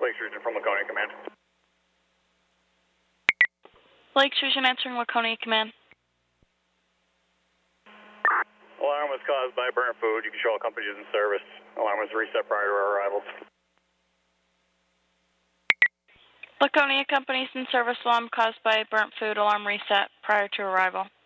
Lake Sturgeon from Laconia Command. Lake Sturgeon answering Laconia Command. Alarm was caused by burnt food. You can show all companies in service. Alarm was reset prior to our arrival. Laconia companies in service. Alarm caused by burnt food. Alarm reset prior to arrival.